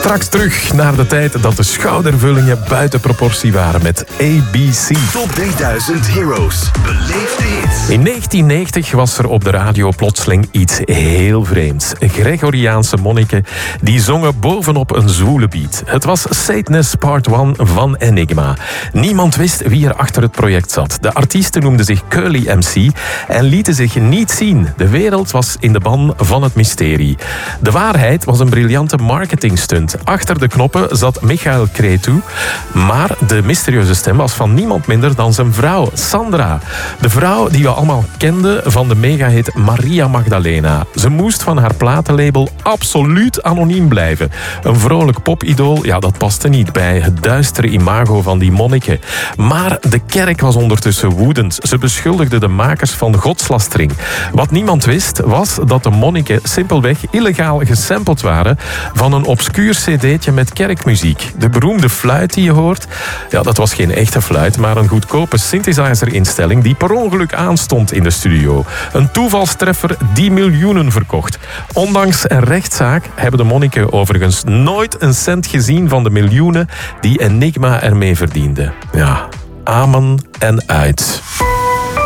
Straks terug naar de tijd dat de schoudervullingen buiten proportie waren met ABC. Top 3000 Heroes. Beleef de hits. In 1990 was er op de radio plotseling iets heel vreemds. Gregoriaanse monniken die zongen bovenop een zwoele beat. Het was Satanist Part 1 van Enigma. Niemand wist wie er achter het project zat. De artiesten noemden zich Curly MC en lieten zich niet zien. De wereld was in de ban van het mysterie. De waarheid was een briljante marketingstunt. Achter de knoppen zat Michael Cretu, maar de mysterieuze stem was van niemand minder dan zijn vrouw, Sandra. De vrouw die we allemaal kenden van de megahit Maria Magdalena. Ze moest van haar platenlabel absoluut anoniem blijven. Een vrolijk popidool, ja, dat paste niet bij het duistere imago van die monniken. Maar de kerk was ondertussen woedend. Ze beschuldigde de makers van godslastering. Wat niemand wist, was dat de monniken simpelweg illegaal gesampled waren van een obscuur cd'tje met kerkmuziek. De beroemde fluit die je hoort, ja, dat was geen echte fluit, maar een goedkope synthesizer-instelling die per ongeluk aanstond in de studio. Een toevalstreffer die miljoenen verkocht. Ondanks een rechtszaak hebben de monniken overigens nooit een cent gezien van de miljoenen die Enigma ermee verdiende. Ja, amen en uit.